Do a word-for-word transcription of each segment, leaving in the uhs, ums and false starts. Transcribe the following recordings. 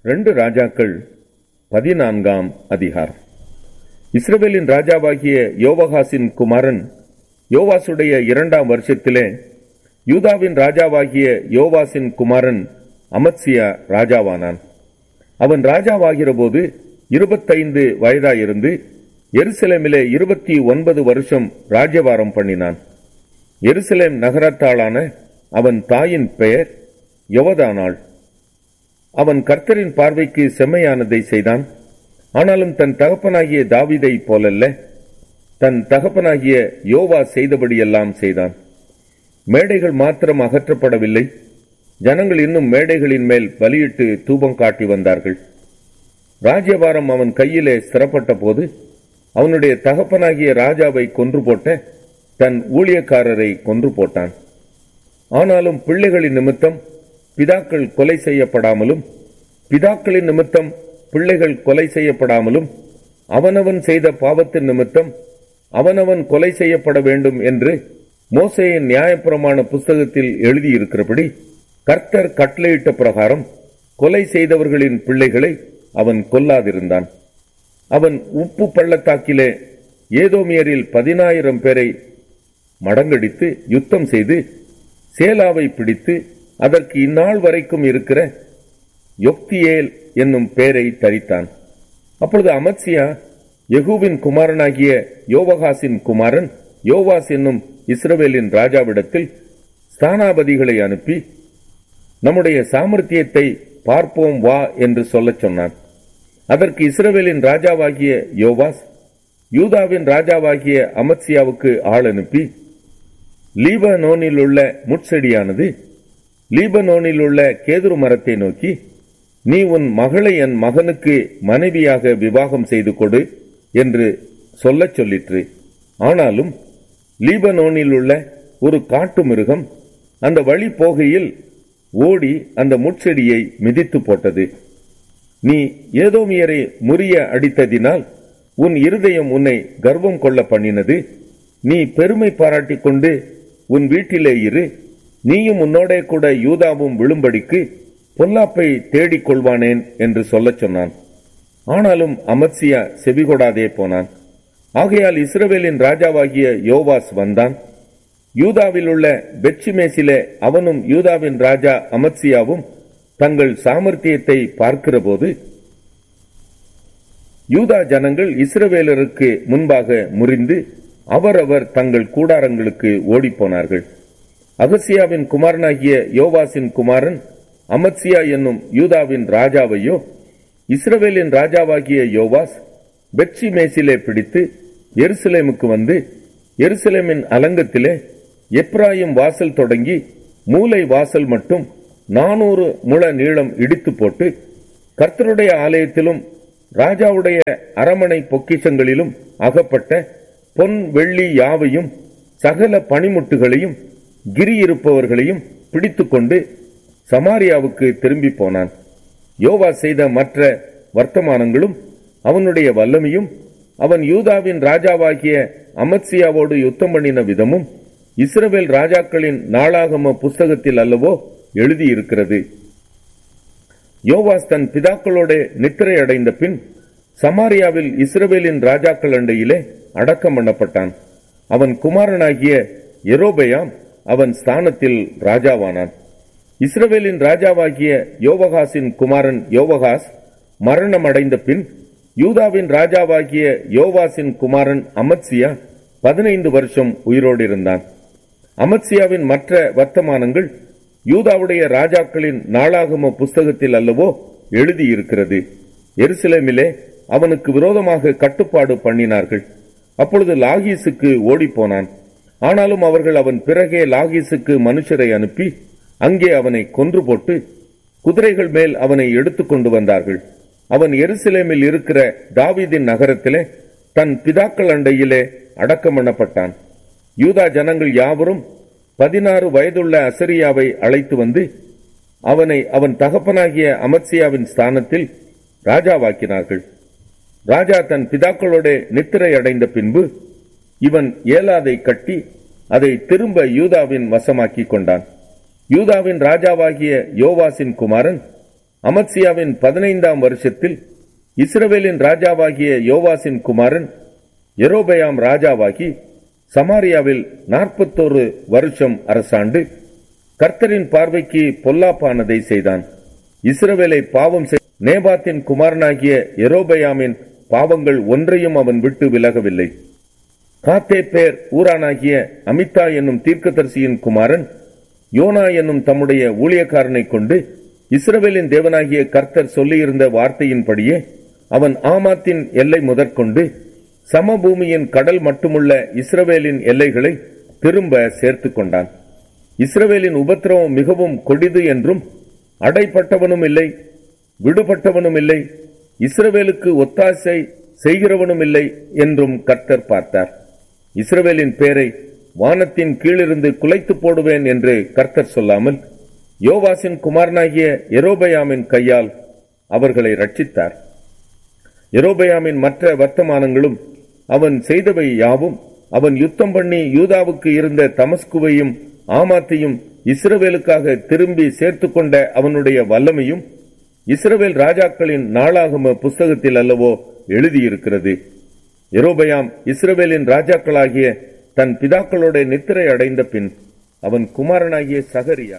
ரெண்டு ராஜாக்கள் பதினான்காம் அதிகாரம். இஸ்ரவேலின் ராஜாவாகிய யோவாகாசின் குமாரன் யோவாசுடைய இரண்டாம் வருஷத்திலே யூதாவின் ராஜாவாகிய யோவாசின் குமாரன் அமத்சியா ராஜாவானான். அவன் ராஜாவாகிற போது இருபத்தைந்து வயதாயிருந்து எருசலேமிலே இருபத்தி ஒன்பது வருஷம் ராஜ்யபாரம் பண்ணினான். எருசலேம் நகரத்தாளான அவன் தாயின் பெயர் யொவதானாள். அவன் கர்த்தரின் பார்வைக்கு செம்மையானதை செய்தான். ஆனாலும் தன் தகப்பனாகிய தாவீதை போலல்ல, தன் தகப்பனாகிய யோவா செய்தபடியெல்லாம் செய்தான். மேடைகள் மாத்திரம் அகற்றப்படவில்லை, ஜனங்கள் இன்னும் மேடைகளின் மேல் பலியிட்டு தூபம் காட்டி வந்தார்கள். ராஜ்யபாரம் அவன் கையிலே ஸ்திரப்பட்ட போது அவனுடைய தகப்பனாகிய ராஜாவை கொன்று போட்ட தன் ஊழியக்காரரை கொன்று போட்டான். ஆனாலும் பிள்ளைகளின் நிமித்தம் பிதாக்கள் கொலை செய்யப்படாமலும் பிதாக்களின் நிமித்தம் பிள்ளைகள் கொலை செய்யப்படாமலும் அவனவன் செய்த பாவத்தின் நிமித்தம் அவனவன் கொலை செய்யப்பட வேண்டும் என்று மோசேயின் நியாயப்பிரமாண புஸ்தகத்தில் எழுதியிருக்கிறபடி கர்த்தர் கட்டளையிட்ட பிரகாரம் கொலை செய்தவர்களின் பிள்ளைகளை அவன் கொல்லாதிருந்தான். அவன் உப்பு பள்ளத்தாக்கிலே ஏதோமியரில் பதினாயிரம் பேரை மடங்கடித்து யுத்தம் செய்து சேலாவை பிடித்து அதற்கு இந்நாள் வரைக்கும் இருக்கிற யொக்தியேல் என்னும் பெயரை தரித்தான். அப்பொழுது அமத்சியா யெகூவின் குமாரனாகிய யோவாகாசின் குமாரன் யோவாஸ் என்னும் இஸ்ரவேலின் ராஜாவிடத்தில் ஸ்தானாபதிகளை அனுப்பி நம்முடைய சாமர்த்தியத்தை பார்ப்போம் வா என்று சொல்லச் சொன்னான். அதற்கு இஸ்ரவேலின் ராஜாவாகிய யோவாஸ் யூதாவின் ராஜாவாகிய அமத்சியாவுக்கு ஆள் அனுப்பி, லீபனோனில் உள்ள முட்செடியானது லீபனோனில் உள்ள கேதுரு மரத்தை நோக்கி, நீ உன் மகளை என் மகனுக்கு மனைவியாக விவாகம் செய்து கொடு என்று சொல்லச் சொல்லிற்று. ஆனாலும் லீபனோனில் உள்ள ஒரு காட்டு மிருகம் அந்த வழி போகையில் ஓடி அந்த முட்செடியை மிதித்து போட்டது. நீ ஏதோமியரை முறிய அடித்ததினால் உன் இருதயம் உன்னை கர்வம் கொள்ள பண்ணினது. நீ பெருமை பாராட்டிக் கொண்டு உன் வீட்டிலே இரு, நீயும் உன்னோடே கூட யூதாவும் விழும்படிக்கு பொல்லாப்பை தேடிக் கொள்வானேன் என்று சொல்லச் சொன்னான். ஆனாலும் அமத்சியா செவிகொடாதே போனான். ஆகையால் இஸ்ரவேலின் ராஜாவாகிய யோவாஸ் வந்தான். யூதாவில் உள்ள பெத்ஷிமேசிலே அவனும் யூதாவின் ராஜா அமத்சியாவும் தங்கள் சாமர்த்தியத்தை பார்க்கிற போது யூதா ஜனங்கள் இஸ்ரவேலருக்கு முன்பாக முறிந்து அவரவர் தங்கள் கூடாரங்களுக்கு ஓடிப்போனார்கள். அகசியாவின் குமாரனாகிய யோவாசின் குமாரன் அமத்சியா என்னும் யூதாவின் ராஜாவையோ இஸ்ரவேலின் ராஜாவாகிய யோவாஸ் பெத்ஷிமேசிலே பிடித்து எருசலேமுக்கு வந்து எருசலேமின் அலங்கத்திலே எப்ராயிம் வாசல் தொடங்கி மூலை வாசல் மட்டும் நானூறு முழ நீளம் இடித்து போட்டு கர்த்தருடைய ஆலயத்திலும் ராஜாவுடைய அரமனை பொக்கிஷங்களிலும் அகப்பட்ட பொன் வெள்ளி யாவையும் சகல பனிமுட்டுகளையும் கிரி இருப்பவர்களையும் பிடித்து கொண்டு சமாரியாவுக்கு திரும்பி போனான். யோவா செய்த மற்ற வர்த்தமானங்களும் அவனுடைய வல்லமையும் அவன் யூதாவின் ராஜாவாகிய அமத்சியாவோடு யுத்தம் பண்ணின விதமும் இஸ்ரவேல் ராஜாக்களின் நாளாகம புஸ்தகத்தில் அல்லவோ எழுதியிருக்கிறது. யோவாஸ் தன் பிதாக்களோட நித்திரை அடைந்த பின் சமாரியாவில் இஸ்ரவேலின் ராஜாக்கள் அண்டையிலே அடக்கம் பண்ணப்பட்டான். அவன் குமாரனாகிய யெரொபெயாம் அவன் ஸ்தானத்தில் ராஜாவானான். இஸ்ரவேலின் ராஜாவாகிய யோவாகாசின் குமாரன் யோவாகாஸ் மரணம் அடைந்த பின் யூதாவின் ராஜாவாகிய யோவாசின் குமாரன் அமத்சியா பதினைந்து வருஷம் உயிரோடு இருந்தான். அமத்சியாவின் மற்ற வர்த்தமானங்கள் யூதாவுடைய ராஜாக்களின் நாளாகம புஸ்தகத்தில் அல்லவோ எழுதியிருக்கிறது. எருசலேமிலே அவனுக்கு விரோதமாக கட்டுப்பாடு பண்ணினார்கள். அப்பொழுது லாகீசுக்கு ஓடிப்போனான். ஆனாலும் அவர்கள் அவன் பிறகே லாகீசுக்கு மனுஷரை அனுப்பி அங்கே அவனை கொன்று போட்டு குதிரைகள் மேல் அவனை எடுத்துக் கொண்டு வந்தார்கள். அவன் எருசலேமில் இருக்கிற தாவீதின் நகரத்திலே தன் பிதாக்கள் அண்டையிலே அடக்கம் பண்ணப்பட்டான். யூதா ஜனங்கள் யாவரும் பதினாறு வயதுள்ள அசரியாவை அழைத்து வந்து அவனை அவன் தகப்பனாகிய அமத்சியாவின் ஸ்தானத்தில் ராஜாவாக்கினார்கள். ராஜா தன் பிதாக்களோட நித்திரை அடைந்த பின்பு இவன் ஏலாதை கட்டி அதை திரும்ப யூதாவின் வசமாக்கி கொண்டான். யூதாவின் ராஜாவாகிய யோவாசின் குமாரன் அமத்சியாவின் பதினைந்தாம் வருஷத்தில் இஸ்ரவேலின் ராஜாவாகிய யோவாசின் குமாரன் யெரொபெயாம் ராஜாவாகி சமாரியாவில் நாற்பத்தோரு வருஷம் அரசாண்டு கர்த்தரின் பார்வைக்கு பொல்லாப்பானதை செய்தான். இஸ்ரவேலை பாவம் செய் நேபாத்தின் குமாரனாகிய யெரொபெயாமின் பாவங்கள் ஒன்றையும் அவன் விட்டு விலகவில்லை. காத்தேப்பேர் ஊரானாகிய அமித்தா என்னும் தீர்க்கதரிசியின் குமாரன் யோனா என்னும் தம்முடைய ஊழியக்காரனை கொண்டு இஸ்ரவேலின் தேவனாகிய கர்த்தர் சொல்லியிருந்த வார்த்தையின்படியே அவன் ஆமாத்தின் எல்லை முதற்கொண்டு சமபூமியின் கடல் மட்டுமுள்ள இஸ்ரவேலின் எல்லைகளை திரும்ப சேர்த்து கொண்டான். இஸ்ரவேலின் உபத்திரவம் மிகவும் கொடிது என்றும் அடைப்பட்டவனும் இல்லை, விடுபட்டவனும் இல்லை, இஸ்ரவேலுக்கு ஒத்தாசை செய்கிறவனும் இல்லை என்றும் கர்த்தர் பார்த்தார். இஸ்ரவேலின் பேரை வானத்தின் கீழிருந்து குலைத்து போடுவேன் என்று கர்த்தர் சொல்லாமல் யோவாசின் குமாரனாகிய யெரொபெயாமின் கையால் அவர்களை ரட்சித்தார். யெரொபெயாமின் மற்ற வர்த்தமானங்களும் அவன் செய்தவை யாவும், அவன் யுத்தம் பண்ணி யூதாவுக்கு இருந்த தமஸ்குவையும் ஆமாத்தையும் இஸ்ரவேலுக்காக திரும்பி சேர்த்து கொண்ட அவனுடைய வல்லமையும் இஸ்ரவேல் ராஜாக்களின் நாளாகம புஸ்தகத்தில் அல்லவோ எழுதியிருக்கிறது. யெரொபெயாம் இஸ்ரவேலின் ராஜாக்களாகிய தன் பிதாக்களோட நித்திரை அடைந்த பின் அவன் குமாரனாகிய சகரியா.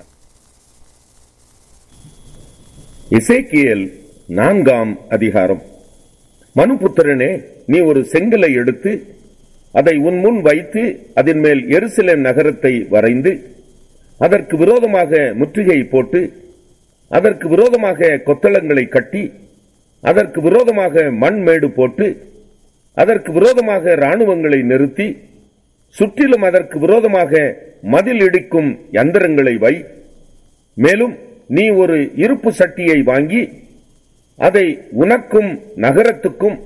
எசேக்கியேல் நான்காம் அதிகாரம். மனுபுத்திரனே, நீ ஒரு செங்கலை எடுத்து அதை உன் முன் வைத்து அதன் மேல் எருசலேம் நகரத்தை வரைந்து அதற்கு விரோதமாக முற்றுகை போட்டு அதற்கு விரோதமாக கொத்தளங்களை கட்டி அதற்கு விரோதமாக மண்மேடு போட்டு அதற்கு விரோதமாக இராணுவங்களை நிறுத்தி சுற்றிலும் அதற்கு விரோதமாக மதில் இடிக்கும் யந்திரங்களை வை. மேலும் நீ ஒரு இருப்பு சட்டியை வாங்கி அதை உனக்கும் நகரத்துக்கும்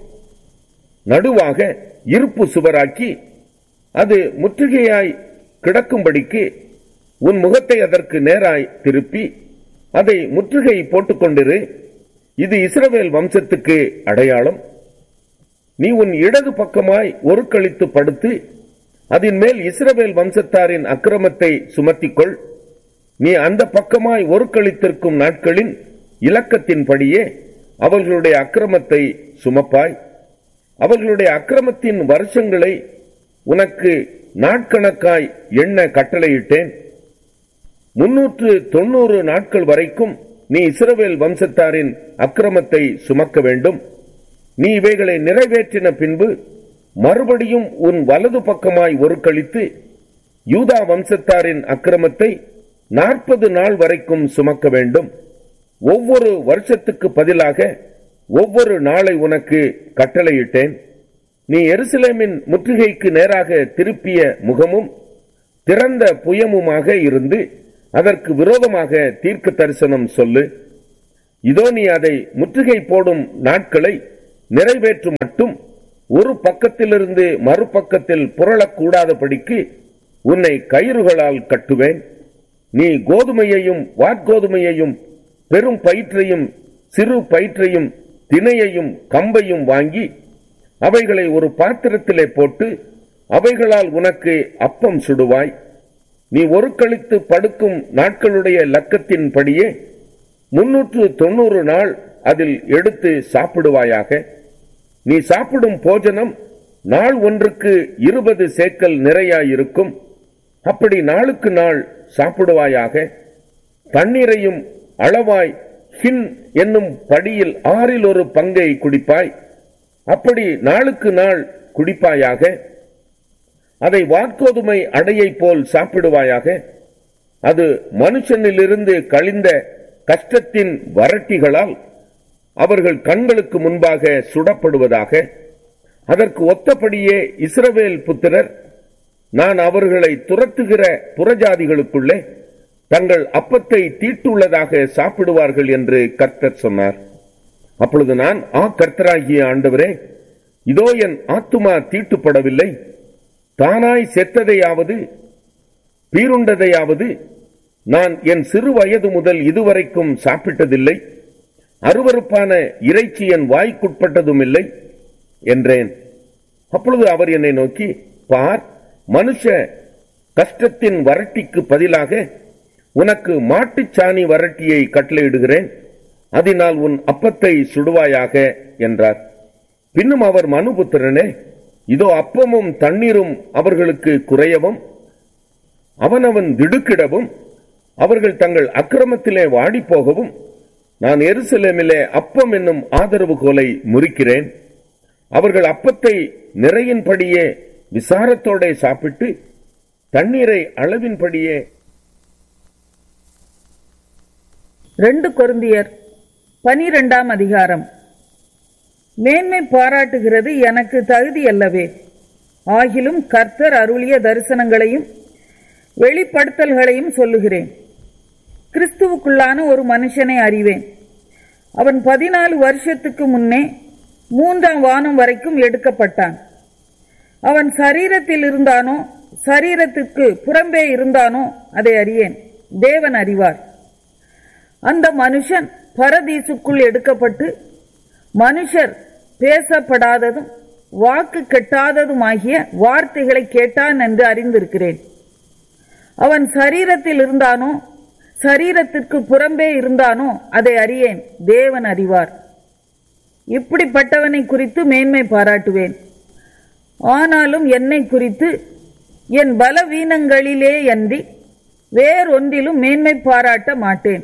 நடுவாக இருப்பு சுவராக்கி அது முற்றுகையாய் கிடக்கும்படிக்கு உன் முகத்தை அதற்கு நேராய் திருப்பி அதை முற்றுகை போட்டுக் கொண்டிரு. இது இஸ்ரவேல் வம்சத்துக்கு அடையாளம். நீ உன் இடது பக்கமாய் ஒரு கழித்து படுத்து அதன் மேல் இஸ்ரவேல் வம்சத்தாரின் அக்கிரமத்தை சுமத்திக்கொள். நீ அந்த பக்கமாய் ஒரு கழித்திருக்கும் நாட்களின் இலக்கத்தின்படியே அவர்களுடைய அக்கிரமத்தை சுமப்பாய். அவர்களுடைய அக்கிரமத்தின் வருஷங்களை உனக்கு நாட்கணக்காய் எண்ண கட்டளையிட்டேன். முன்னூற்று தொன்னூறு நாட்கள் வரைக்கும் நீ இஸ்ரவேல் வம்சத்தாரின் அக்கிரமத்தை சுமக்க வேண்டும். நீ இவைகளை நிறைவேற்றின பின்பு மறுபடியும் உன் வலது பக்கமாய் ஒரு கழித்து யூதா வம்சத்தாரின் அக்கிரமத்தை நாற்பது நாள் வரைக்கும் சுமக்க வேண்டும். ஒவ்வொரு வருஷத்துக்கு பதிலாக ஒவ்வொரு நாளை உனக்கு கட்டளையிட்டேன். நீ எருசலேமின் முற்றுகைக்கு நேராக திருப்பிய முகமும் திறந்த புயமுமாக இருந்து அதற்கு விரோதமாக தீர்க்க தரிசனம் சொல்லு. இதோ நீ அதை முற்றுகை போடும் நாட்களை நிறைவேற்றும் மட்டும் ஒரு பக்கத்திலிருந்து மறுபக்கத்தில் புரளக்கூடாதபடிக்கு உன்னை கயிறுகளால் கட்டுவேன். நீ கோதுமையையும் வாற்கோதுமையையும் பெரும் பயிற்றையும் சிறு பயிற்றையும் தினையையும் கம்பையும் வாங்கி அவைகளை ஒரு பாத்திரத்திலே போட்டு அவைகளால் உனக்கு அப்பம் சுடுவாய். நீ ஒரு கழித்து படுக்கும் நாட்களுடைய லக்கத்தின்படியே முன்னூற்று தொன்னூறு நாள் அதில் எடுத்து சாப்பிடுவாயாக. நீ சாப்பிடும் போஜனம் நாள் ஒன்றுக்கு இருபது சேக்கல் நிறையாயிருக்கும். அப்படி நாளுக்கு நாள் சாப்பிடுவாயாக. தண்ணீரையும் அளவாய் ஹின் என்னும் படியில் ஆறில் ஒரு பங்கை குடிப்பாய். அப்படி நாளுக்கு நாள் குடிப்பாயாக. அதை வாற்கோதுமை அடையை போல் சாப்பிடுவாயாக. அது மனுஷனிலிருந்து கழிந்த கஷ்டத்தின் வறட்டிகளால் அவர்கள் கண்களுக்கு முன்பாக சுடப்படுவதாக. அதற்கு ஒத்தபடியே இஸ்ரவேல் புத்திரர் நான் அவர்களை துரத்துகிற புறஜாதிகளுக்குள்ளே தங்கள் அப்பத்தை தீட்டுள்ளதாக சாப்பிடுவார்கள் என்று கர்த்தர் சொன்னார். அப்பொழுது நான், ஆ கர்த்தராகிய ஆண்டவரே, இதோ என் ஆத்துமா தீட்டுப்படவில்லை. தானாய் செத்ததையாவது பீருண்டதையாவது நான் என் சிறு வயது முதல் இதுவரைக்கும் சாப்பிட்டதில்லை. அருவருப்பான இறைச்சி என் வாய்க்குட்பட்டதும் இல்லை என்றேன். அப்பொழுது அவர் என்னை நோக்கி, பார், மனுஷ கஷ்டத்தின் வறட்டிக்கு பதிலாக உனக்கு மாட்டுச்சாணி வறட்டியை கட்டளையிடுகிறேன். அதனால் உன் அப்பத்தை சுடுவாயாக என்றார். பின்னும் அவர், மனுபுத்திரனே, இதோ அப்பமும் தண்ணீரும் அவர்களுக்கு குறையவும் அவனவன் திடுக்கிடவும் அவர்கள் தங்கள் அக்கிரமத்திலே வாடி போகவும் நான் எருசலேமிலே அப்பம் என்னும் ஆதரவு கோலை முறிக்கிறேன். அவர்கள் அப்பத்தை நிறையின்படியே விசாரத்தோட சாப்பிட்டு தண்ணீரை அளவின்படியே. ரெண்டு கொரிந்தியர் பனிரெண்டாம் அதிகாரம். மேன்மை பாராட்டுகிறது எனக்கு தகுதி அல்லவே. ஆகிலும் கர்த்தர் அருளிய தரிசனங்களையும் வெளிப்படுத்தல்களையும் சொல்லுகிறேன். கிறிஸ்துவுக்குள்ளான ஒரு மனுஷனை அறிவேன். அவன் பதினாலு வருஷத்துக்கு முன்னே மூன்றாம் வானம் வரைக்கும் எடுக்கப்பட்டான். அவன் சரீரத்தில் இருந்தானோ சரீரத்துக்கு புறம்பே இருந்தானோ அதை அறியேன், தேவன் அறிவார். அந்த மனுஷன் பரதீசுக்குள் எடுக்கப்பட்டு மனுஷர் பேசப்படாததும் வாக்கு கெட்டாததுமாகிய வார்த்தைகளை கேட்டான் என்று அறிந்திருக்கிறேன். அவன் சரீரத்தில் இருந்தானோ சரீரத்திற்கு புறம்பே இருந்தானோ அதை அறியேன், தேவன் அறிவார். இப்படிப்பட்டவனை குறித்து மேன்மை பாராட்டுவேன். ஆனாலும் என்னை குறித்து என் பலவீனங்களிலே அன்றி வேறொன்றிலும் மேன்மை பாராட்ட மாட்டேன்.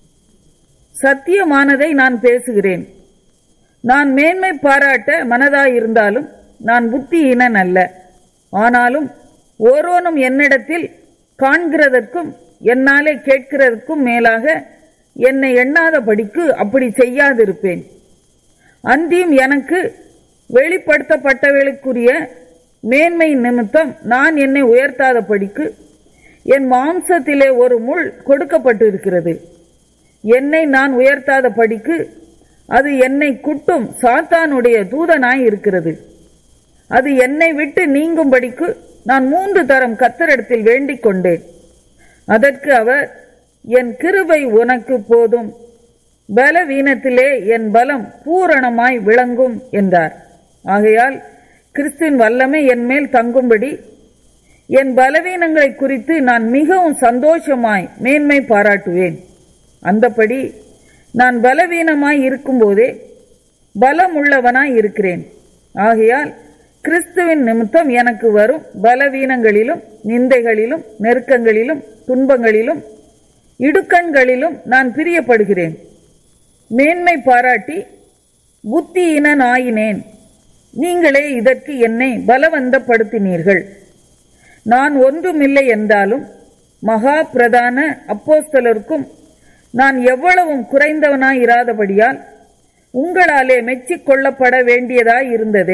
சத்தியமானதை நான் பேசுகிறேன். நான் மேன்மை பாராட்ட மனதாயிருந்தாலும் நான் புத்தியீனன் அல்ல. ஆனாலும் ஓரோனும் என்னிடத்தில் காண்கிறதற்கும் என்னாலே கேட்கிறதற்கும் மேலாக என்னை எண்ணாதபடிக்கு அப்படி செய்யாதிருப்பேன். அன்றியும் எனக்கு வெளிப்படுத்தப்பட்டவர்களுக்குரிய மேன்மை நிமித்தம் நான் என்னை உயர்த்தாதபடிக்கு என் மாம்சத்திலே ஒரு முள் கொடுக்கப்பட்டிருக்கிறது. என்னை நான் உயர்த்தாதபடிக்கு அது என்னை குட்டும் சாத்தானுடைய தூதனாய் இருக்கிறது. அது என்னை விட்டு நீங்கும்படிக்கு நான் மூன்று தரம் கர்த்தரிடத்தில் வேண்டிக் கொண்டேன். அதற்கு அவர், என் கிருபை உனக்கு போதும், பலவீனத்திலே என் பலம் பூரணமாய் விளங்கும் என்றார். ஆகையால் கிறிஸ்துவின் வல்லமை என் மேல் தங்கும்படி என் பலவீனங்களை குறித்து நான் மிகவும் சந்தோஷமாய் மேன்மை பாராட்டுவேன். அந்தபடி நான் பலவீனமாய் இருக்கும்போதே பலம் உள்ளவனாய் இருக்கிறேன். ஆகையால் கிறிஸ்துவின் நிமித்தம் எனக்கு வரும் பலவீனங்களிலும் நிந்தைகளிலும் நெருக்கங்களிலும் துன்பங்களிலும் இடுக்கண்களிலும் நான் பிரியப்படுகிறேன். மேன்மை பாராட்டி புத்தியீனன் ஆயினேன். நீங்களே இதற்கு என்னை பலவந்தப்படுத்தினீர்கள். நான் ஒன்றுமில்லை என்றாலும் மகா பிரதான அப்போஸ்தலருக்கும் நான் எவ்வளவும் குறைந்தவனாய் இராதபடியால் உங்களாலே மெச்சிக் கொள்ளப்பட வேண்டியதாய் இருந்ததே.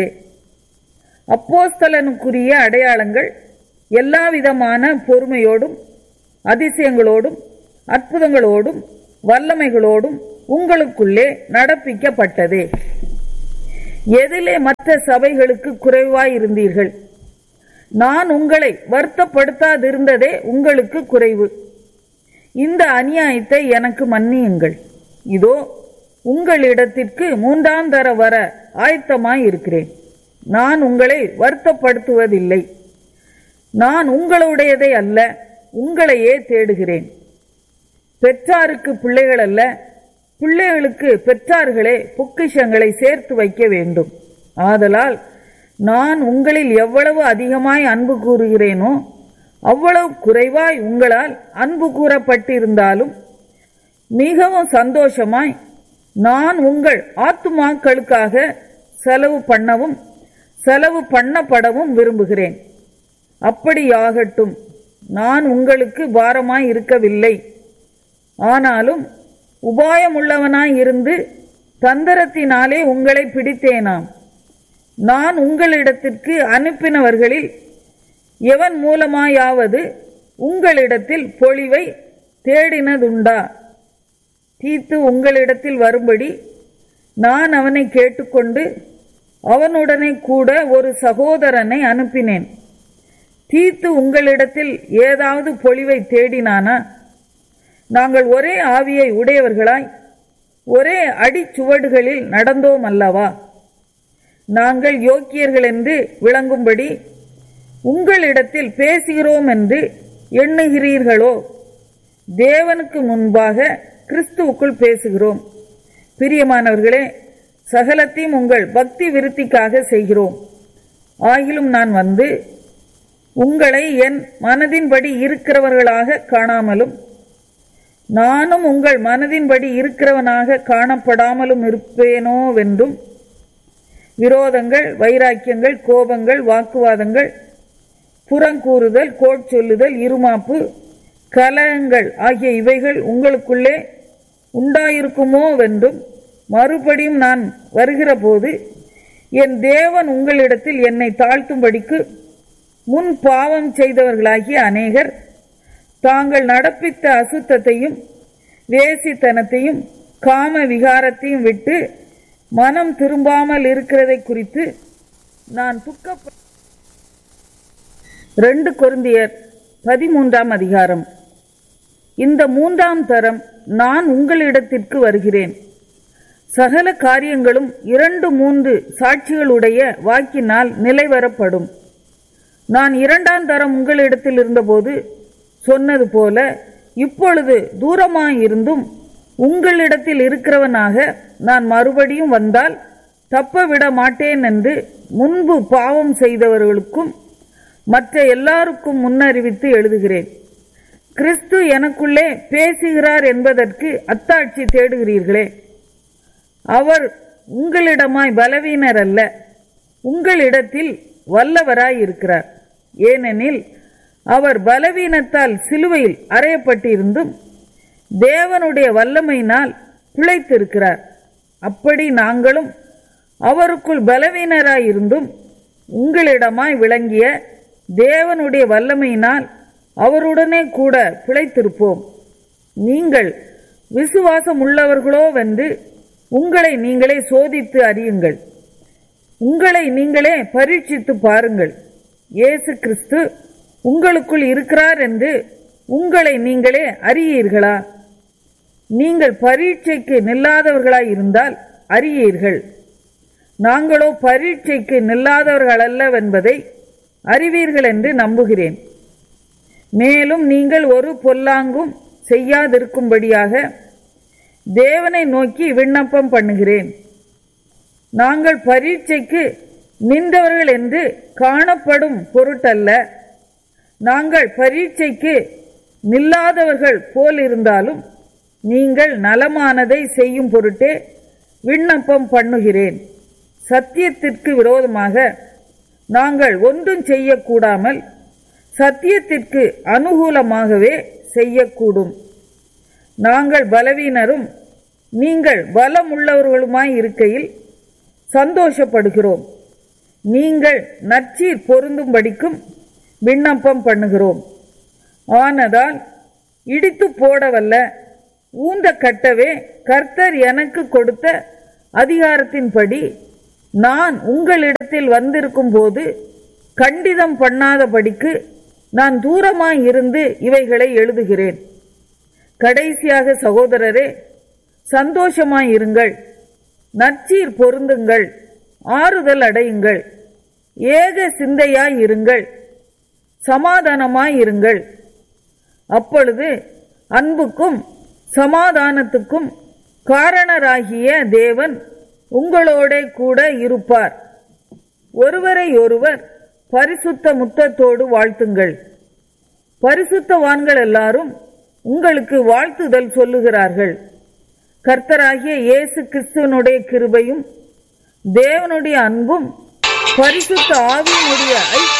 அப்போஸ்தலனுக்குரிய அடையாளங்கள் எல்லாவிதமான பொறுமையோடும் அதிசயங்களோடும் அற்புதங்களோடும் வல்லமைகளோடும் உங்களுக்குள்ளே நடப்பிக்கப்பட்டதே. எதிலே மற்ற சபைகளுக்கு குறைவாயிருந்தீர்கள்? நான் உங்களை வருத்தப்படுத்தாதிருந்ததே உங்களுக்கு குறைவு. இந்த அநியாயத்தை எனக்கு மன்னியுங்கள். இதோ உங்களிடத்திற்கு மூன்றாம் தர வர ஆயத்தமாய் இருக்கிறேன். நான் உங்களை வருத்தப்படுத்துவதில்லை. நான் உங்களுடையதை அல்ல, உங்களையே தேடுகிறேன். பெற்றாருக்கு பிள்ளைகள் அல்ல, பிள்ளைகளுக்கு பெற்றார்களே பொக்கிஷங்களை சேர்த்து வைக்க வேண்டும். ஆதலால் நான் உங்களில் எவ்வளவு அதிகமாய் அன்பு கூறுகிறேனோ அவ்வளவு குறைவாய் உங்களால் அன்பு கூறப்பட்டிருந்தாலும் மிகவும் சந்தோஷமாய் நான் உங்கள் ஆத்துமாக்களுக்காக செலவு பண்ணவும் செலவு பண்ணப்படவும் விரும்புகிறேன். அப்படியாகட்டும். நான் உங்களுக்கு பாரமாய் இருக்கவில்லை. ஆனாலும் உபாயமுள்ளவனாய் இருந்து தந்திரத்தினாலே உங்களை பிடித்தேனாம். நான் உங்களிடத்திற்கு அனுப்பினவர்களில் எவன் மூலமாயாவது உங்களிடத்தில் பொழிவை தேடினதுண்டா? தீத்து உங்களிடத்தில் வரும்படி நான் அவனை கேட்டுக்கொண்டு அவனுடனே கூட ஒரு சகோதரனை அனுப்பினேன். தீத்து உங்களிடத்தில் ஏதாவது பொழிவை தேடினானா? நாங்கள் ஒரே ஆவியை உடையவர்களாய் ஒரே அடிச்சுவடுகளில் நடந்தோம் அல்லவா? நாங்கள் யோக்கியர்கள் என்று விளங்கும்படி உங்களிடத்தில் பேசுகிறோம் என்று எண்ணுகிறீர்களோ? தேவனுக்கு முன்பாக கிறிஸ்துவுக்குள் பேசுகிறோம். பிரியமானவர்களே, சகலத்தையும் உங்கள் பக்தி விருத்திக்காக செய்கிறோம். ஆகிலும் நான் வந்து உங்களை என் மனதின்படி இருக்கிறவர்களாக காணாமலும் நானும் உங்கள் மனதின்படி இருக்கிறவனாக காணப்படாமலும் இருப்பேனோவென்றும் விரோதங்கள், வைராக்கியங்கள், கோபங்கள், வாக்குவாதங்கள், புறங்கூறுதல், கோட்சொல்லுதல், இருமாப்பு, கலகங்கள் ஆகிய இவைகள் உங்களுக்குள்ளே உண்டாயிருக்குமோவென்றும் மறுபடியும் நான் வருகிற போது என் தேவன் உங்களிடத்தில் என்னை தாழ்த்தும்படிக்கு முன் பாவம் செய்தவர்களாகிய அநேகர் தாங்கள் நடப்பித்த அசுத்தத்தையும் வேசித்தனத்தையும் காம விகாரத்தையும் விட்டு மனம் திரும்பாமல் இருக்கிறதை குறித்து நான் துக்கப்ப ரெண்டு கொரிந்தியர் பதிமூன்றாம் அதிகாரம். இந்த மூன்றாம் தரம் நான் உங்களிடத்திற்கு வருகிறேன். சகல காரியங்களும் இரண்டு மூன்று சாட்சிகளுடைய வாக்கினால் நிலைவரப்படும். நான் இரண்டாம் தரம் உங்களிடத்தில் இருந்தபோது சொன்னது போல இப்பொழுது தூரமாயிருந்தும் உங்களிடத்தில் இருக்கிறவனாக நான் மறுபடியும் வந்தால் தப்ப விட மாட்டேன் என்று முன்பு பாவம் செய்தவர்களுக்கும் மற்ற எல்லாருக்கும் முன்னறிவித்து எழுதுகிறேன். கிறிஸ்து எனக்குள்ளே பேசுகிறார் என்பதற்கு அத்தாட்சி தேடுகிறீர்களே. அவர் உங்களிடமாய் பலவீனர் அல்ல, உங்களிடத்தில் வல்லவராய் இருக்கிறார். ஏனெனில் அவர் பலவீனத்தால் சிலுவையில் அறையப்பட்டிருந்தும் தேவனுடைய வல்லமையினால் பிழைத்திருக்கிறார். அப்படி நாங்களும் அவருக்குள் பலவீனராயிருந்தும் உங்களிடமாய் விளங்கிய தேவனுடைய வல்லமையினால் அவருடனே கூட பிழைத்திருப்போம். நீங்கள் விசுவாசம் உள்ளவர்களோவென்று உங்களை நீங்களே சோதித்து அறியுங்கள். உங்களை நீங்களே பரீட்சித்து பாருங்கள். இயேசு கிறிஸ்து உங்களுக்குள் இருக்கிறார் என்று உங்களை நீங்களே அறியீர்களா? நீங்கள் பரீட்சைக்கு நில்லாதவர்களாய் இருந்தால் அறியீர்கள். நாங்களோ பரீட்சைக்கு நில்லாதவர்கள் அல்லவென்பதை அறிவீர்கள் என்று நம்புகிறேன். மேலும் நீங்கள் ஒரு பொல்லாங்கும் செய்யாதிருக்கும்படியாக தேவனை நோக்கி விண்ணப்பம் பண்ணுகிறேன். நாங்கள் பரீட்சைக்கு நின்றவர்கள் என்று காணப்படும் பொருட்டல்ல, நாங்கள் பரீட்சைக்கு நில்லாதவர்கள் போலிருந்தாலும் நீங்கள் நலமானதை செய்யும் பொருட்டே விண்ணப்பம் பண்ணுகிறேன். சத்தியத்திற்கு விரோதமாக நாங்கள் ஒன்றும் செய்யக்கூடாமல் சத்தியத்திற்கு அனுகூலமாகவே செய்யக்கூடும். நாங்கள் பலவீனரும் நீங்கள் பலமுள்ளவர்களுமாய் இருக்கையில் சந்தோஷப்படுகிறோம். நீங்கள் நற்சீர் பொருந்தும்படிக்கும் விண்ணப்பம் பண்ணுகிறோம். ஆனதால் இடித்து போடவல்ல, ஊந்த கட்டவே கர்த்தர் எனக்கு கொடுத்த அதிகாரத்தின்படி நான் உங்களிடத்தில் வந்திருக்கும் போது கண்டிதம் பண்ணாதபடிக்கு நான் தூரமாய் இருந்து இவைகளை எழுதுகிறேன். கடைசியாக சகோதரரே, சந்தோஷமாயிருங்கள், நற்சீர் பொருந்துங்கள், ஆறுதல் அடையுங்கள், ஏக சிந்தையாயிருங்கள், சமாதானமாயிருங்கள். அப்பொழுது அன்புக்கும் சமாதானத்துக்கும் காரணராகிய தேவன் உங்களோட கூட இருப்பார். ஒருவரை ஒருவர் பரிசுத்த முத்தத்தோடு வாழ்த்துங்கள். பரிசுத்தவான்கள் எல்லாரும் உங்களுக்கு வாழ்த்துதல் சொல்லுகிறார்கள். கர்த்தராகிய இயேசு கிறிஸ்துவனுடைய கிருபையும் தேவனுடைய அன்பும் பரிசுத்த ஆவியினுடைய